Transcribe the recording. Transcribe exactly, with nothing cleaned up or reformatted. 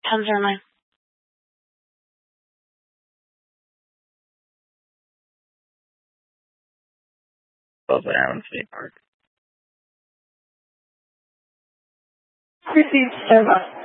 Tons are mine. Both at Island State Park. Received, serve us.